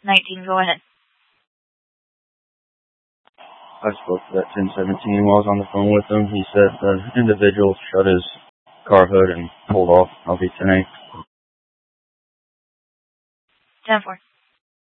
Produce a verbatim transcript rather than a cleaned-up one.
nineteen, go ahead. I spoke to that ten seventeen while I was on the phone with him. He said the individual shut his car hood and pulled off. I'll be ten eight. ten four.